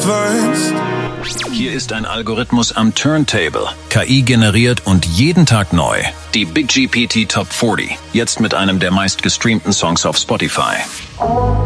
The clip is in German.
nicht weißt. Hier ist ein Algorithmus am Turntable, KI generiert und jeden Tag neu. Die Big GPT Top 40, jetzt mit einem der meistgestreamten Songs auf Spotify.